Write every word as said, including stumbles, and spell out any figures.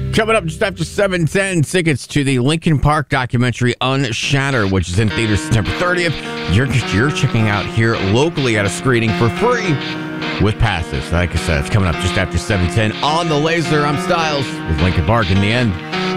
Coming up just after seven ten, tickets to the Linkin Park documentary Unshattered, which is in theaters September thirtieth. You're, you're checking out here locally at a screening for free with passes. Like I said, it's coming up just after seven ten on The Laser. I'm Styles with Linkin Park in the end.